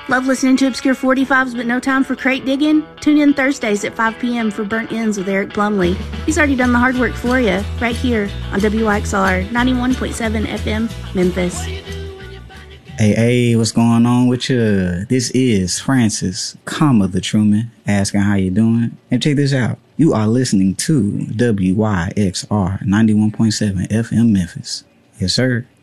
Love listening to Obscure 45s but no time for crate digging? Tune in Thursdays at 5 p.m. for Burnt Ends with Eric Plumley. He's already done the hard work for you, right here on WYXR 91.7 FM, Memphis. Hey, what's going on with you? This is Francis, the Truman, asking how you doing. And check this out. You are listening to WYXR 91.7 FM, Memphis. Yes, sir.